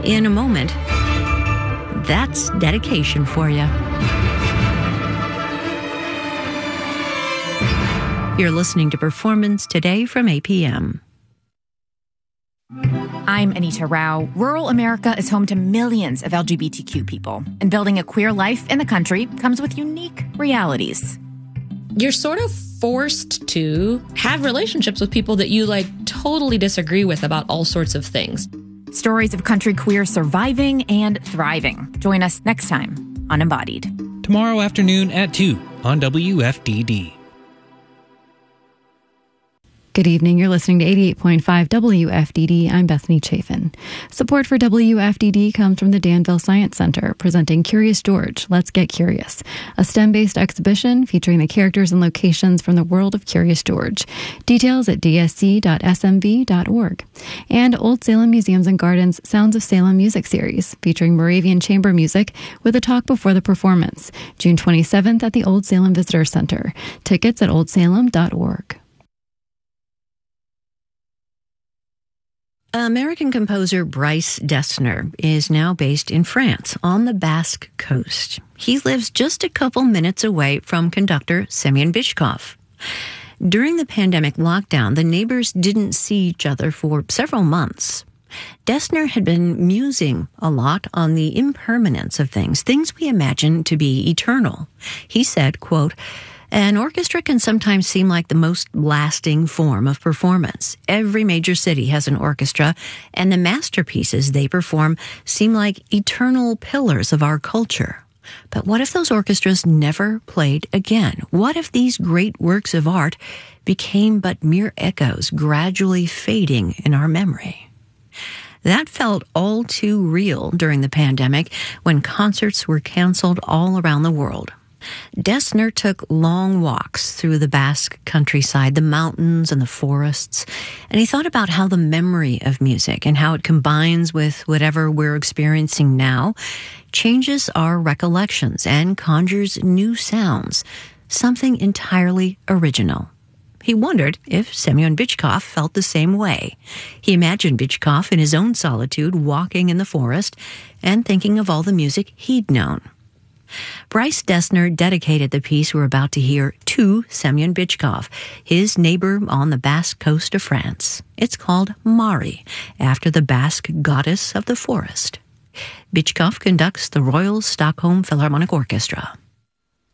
In a moment, that's dedication for you. You're listening to Performance Today from APM. I'm Anita Rao. Rural America is home to millions of LGBTQ people, and building a queer life in the country comes with unique realities. You're sort of forced to have relationships with people that you totally disagree with about all sorts of things. Stories of country queer surviving and thriving. Join us next time on Embodied. Tomorrow afternoon at 2 on WFDD. Good evening. You're listening to 88.5 WFDD. I'm Bethany Chafin. Support for WFDD comes from the Danville Science Center, presenting Curious George, Let's Get Curious, a STEM-based exhibition featuring the characters and locations from the world of Curious George. Details at dsc.smv.org. And Old Salem Museums and Gardens Sounds of Salem Music Series, featuring Moravian chamber music with a talk before the performance, June 27th at the Old Salem Visitor Center. Tickets at oldsalem.org. American composer Bryce Dessner is now based in France on the Basque Coast. He lives just a couple minutes away from conductor Semyon Bychkov. During the pandemic lockdown, the neighbors didn't see each other for several months. Dessner had been musing a lot on the impermanence of things we imagine to be eternal. He said, quote, "An orchestra can sometimes seem like the most lasting form of performance. Every major city has an orchestra, and the masterpieces they perform seem like eternal pillars of our culture. But what if those orchestras never played again? What if these great works of art became but mere echoes, gradually fading in our memory?" That felt all too real during the pandemic when concerts were canceled all around the world. Dessner took long walks through the Basque countryside, the mountains and the forests, and he thought about how the memory of music and how it combines with whatever we're experiencing now changes our recollections and conjures new sounds, something entirely original. He wondered if Semyon Bychkov felt the same way. He imagined Bychkov in his own solitude walking in the forest and thinking of all the music he'd known. Bryce Dessner dedicated the piece we're about to hear to Semyon Bychkov, his neighbor on the Basque coast of France. It's called Mari, after the Basque goddess of the forest. Bychkov conducts the Royal Stockholm Philharmonic Orchestra.